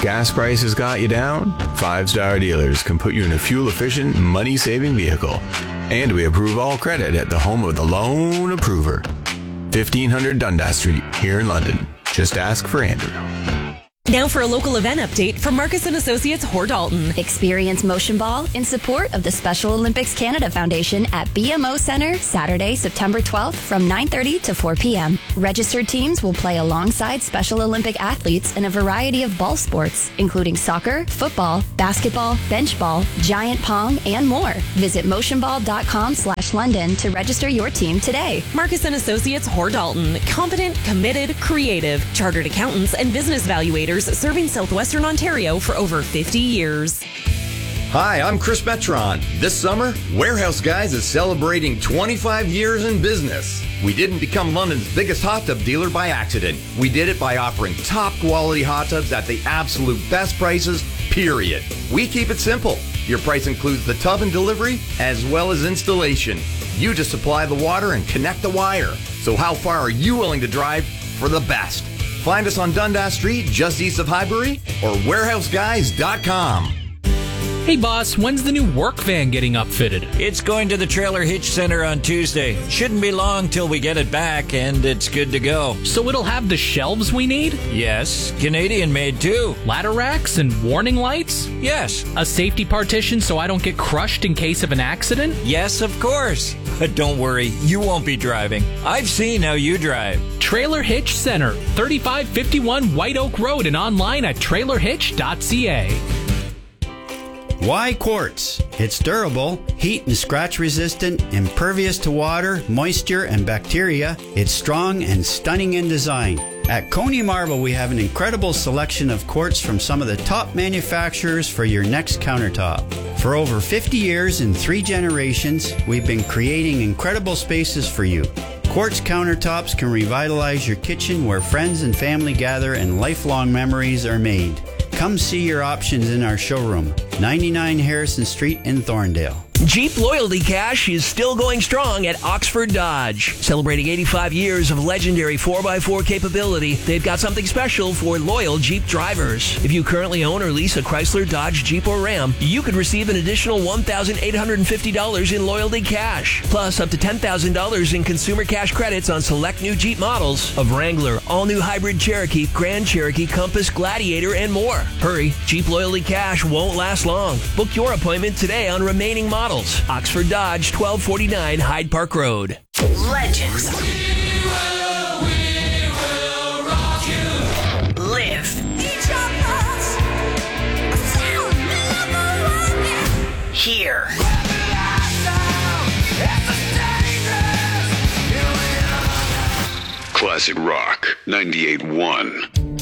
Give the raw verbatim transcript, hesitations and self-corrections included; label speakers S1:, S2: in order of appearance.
S1: Gas prices got you down? Five Star Dealers can put you in a fuel-efficient, money-saving vehicle. And we approve all credit at the home of the loan approver. fifteen hundred Dundas Street, here in London. Just ask for Andrew.
S2: Now for a local event update from Marcus and Associates Hor Dalton.
S3: Experience motion ball in support of the Special Olympics Canada Foundation at B M O Centre Saturday, September twelfth from nine thirty to four p.m. Registered teams will play alongside Special Olympic athletes in a variety of ball sports, including soccer, football, basketball, bench ball, giant pong, and more. Visit motionball.com slash London to register your team today.
S2: Marcus and Associates Hor Dalton. Competent, committed, creative. Chartered accountants and business evaluators serving Southwestern Ontario for over fifty years.
S4: Hi, I'm Chris Metron. This summer, Warehouse Guys is celebrating twenty-five years in business. We didn't become London's biggest hot tub dealer by accident. We did it by offering top quality hot tubs at the absolute best prices, period. We keep it simple. Your price includes the tub and delivery, as well as installation. You just supply the water and connect the wire. So how far are you willing to drive for the best? Find us on Dundas Street, just east of Highbury, or warehouse guys dot com.
S5: Hey boss, when's the new work van getting upfitted?
S6: It's going to the Trailer Hitch Center on Tuesday. Shouldn't be long till we get it back and it's good to go.
S5: So it'll have the shelves we need?
S6: Yes, Canadian made too.
S5: Ladder racks and warning lights?
S6: Yes.
S5: A safety partition so I don't get crushed in case of an accident?
S6: Yes, of course. But don't worry, you won't be driving. I've seen how you drive.
S5: Trailer Hitch Center, thirty-five fifty-one White Oak Road, and online at trailer hitch dot c a.
S7: Why quartz? It's durable, heat and scratch resistant, impervious to water, moisture, and bacteria. It's strong and stunning in design. At Coney Marble, we have an incredible selection of quartz from some of the top manufacturers for your next countertop. For over fifty years and three generations, we've been creating incredible spaces for you. Quartz countertops can revitalize your kitchen where friends and family gather and lifelong memories are made. Come see your options in our showroom, ninety-nine Harrison Street in Thorndale.
S8: Jeep Loyalty Cash is still going strong at Oxford Dodge. Celebrating eighty-five years of legendary four by four capability, they've got something special for loyal Jeep drivers. If you currently own or lease a Chrysler, Dodge, Jeep, or Ram, you could receive an additional one thousand eight hundred fifty dollars in loyalty cash, plus up to ten thousand dollars in consumer cash credits on select new Jeep models of Wrangler, all-new hybrid Cherokee, Grand Cherokee, Compass, Gladiator, and more. Hurry, Jeep Loyalty Cash won't last long. Book your appointment today on remaining models. Oxford Dodge, twelve forty-nine Hyde Park Road.
S9: Legends. We will, we will rock you. Live. Each of us. A sound never here.
S10: Classic Rock ninety-eight point one.